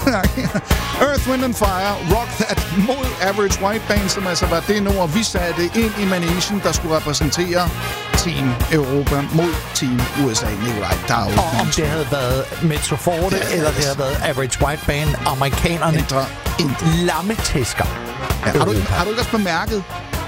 Earth, Wind and Fire, Rock That mod Average White Band, som altså var det nummer, vi satte ind i managen, der skulle repræsentere Team Europa mod Team USA. Nikolaj, der er og om det havde været Metro Forte, eller det havde været Average White Band, amerikanerne, lammetæsker. Ja, har du ikke også bemærket,